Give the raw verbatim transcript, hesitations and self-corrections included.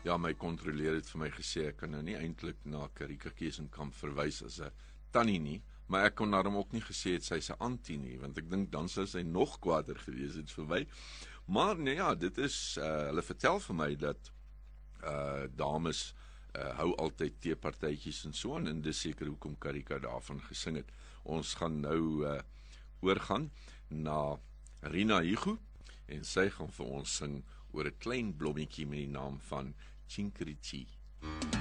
ja, my kontroleer het vir my gesê, ek kan nou nie eintlik na Karika Kesenkamp verwys as 'n tannie nie, maar ek kon daarom ook nie gesê het sy is 'n antie nie, want ek dink dan sou sy nog kwaader gewees het vir my. Maar nee ja, dit is, uh, hulle vertel vir my dat uh, dames uh, hou altyd teepartytjies en so aan, en dis seker hoekom Karika daarvan gesing het. Ons gaan nou uh, oorgaan na Rina Hugo, en sy gaan vir ons sing oor 'n klein blommetjie met die naam van Chinquirichi.